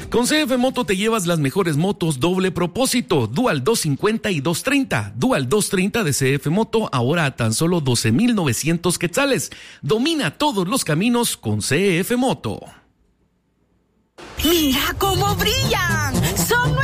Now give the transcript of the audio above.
Con CF Moto te llevas las mejores motos doble propósito, Dual 250 y 230. Dual 230 de CF Moto ahora a tan solo 12,900 quetzales. Domina todos los caminos con CF Moto. ¡Mira cómo brillan! ¡Son